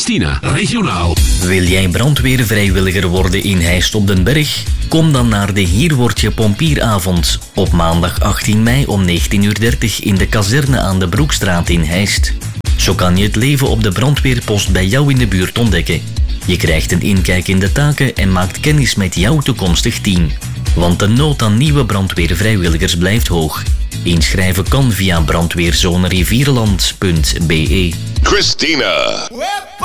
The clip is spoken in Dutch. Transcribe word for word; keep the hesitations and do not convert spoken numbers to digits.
Christina, regionaal. Wil jij brandweervrijwilliger worden in Heist op den Berg? Kom dan naar de Hier Word Je Pompieravond op maandag achttien mei om negentien uur dertig in de kazerne aan de Broekstraat in Heist. Zo kan je het leven op de brandweerpost bij jou in de buurt ontdekken. Je krijgt een inkijk in de taken en maakt kennis met jouw toekomstig team. Want de nood aan nieuwe brandweervrijwilligers blijft hoog. Inschrijven kan via brandweerzone rivierenland punt be. Christina.